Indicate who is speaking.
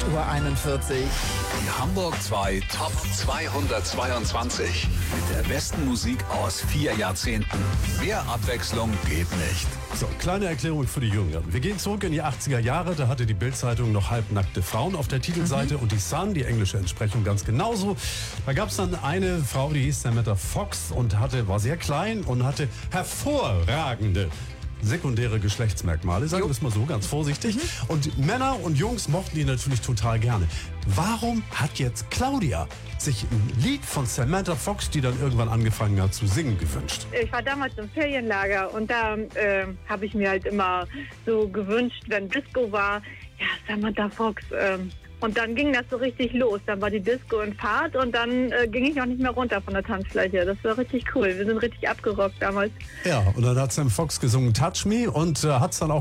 Speaker 1: 8:41 Uhr.
Speaker 2: Die Hamburg 2 Top 222. Mit der besten Musik aus 4 Jahrzehnten. Mehr Abwechslung geht nicht.
Speaker 3: So, kleine Erklärung für die Jüngeren. Wir gehen zurück in die 80er Jahre. Da hatte die Bild-Zeitung noch halbnackte Frauen auf der Titelseite und die Sun, die englische Entsprechung, ganz genauso. Da gab es dann eine Frau, die hieß Samantha Fox und war sehr klein und hatte hervorragende sekundäre Geschlechtsmerkmale, sagen wir es mal so, ganz vorsichtig. Und Männer und Jungs mochten die natürlich total gerne. Warum hat jetzt Claudia sich ein Lied von Samantha Fox, die dann irgendwann angefangen hat zu singen, gewünscht?
Speaker 4: Ich war damals im Ferienlager und da habe ich mir halt immer so gewünscht, wenn Disco war, ja, Samantha Fox. Und dann ging das so richtig los. Dann war die Disco in Fahrt und dann ging ich auch nicht mehr runter von der Tanzfläche. Das war richtig cool. Wir sind richtig abgerockt damals.
Speaker 3: Ja, und dann hat Sam Fox gesungen Touch Me und hat es dann auch